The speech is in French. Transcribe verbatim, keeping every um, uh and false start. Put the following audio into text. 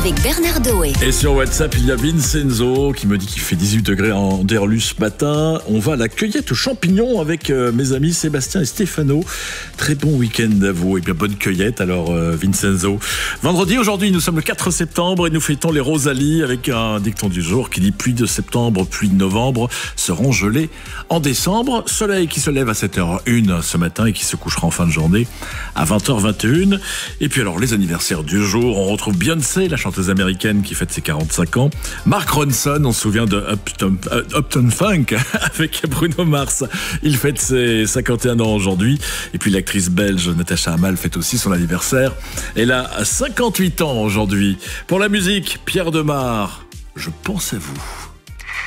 avec Bernard Doé. Et sur WhatsApp, il y a Vincenzo qui me dit qu'il fait dix-huit degrés à Anderlu ce matin. On va à la cueillette aux champignons avec euh, mes amis Sébastien et Stéphano. Très bon week-end à vous et bien bonne cueillette alors euh, Vincenzo. Vendredi, aujourd'hui, nous sommes le quatre septembre et nous fêtons les Rosalie avec un dicton du jour qui dit pluie de septembre, pluie de novembre seront gelées en décembre. Soleil qui se lève à sept heures une ce matin et qui se couchera en fin de journée à vingt heures vingt et une. Et puis alors les anniversaires du jour, on retrouve Beyoncé, la chanteuse américaine qui fête ses quarante-cinq ans. Mark Ronson, on se souvient de Upton, Upton Funk avec Bruno Mars. Il fête ses cinquante et un ans aujourd'hui. Et puis l'actrice belge Natacha Hamel fête aussi son anniversaire. Elle a cinquante-huit ans aujourd'hui. Pour la musique, Pierre Demar, je pense à vous.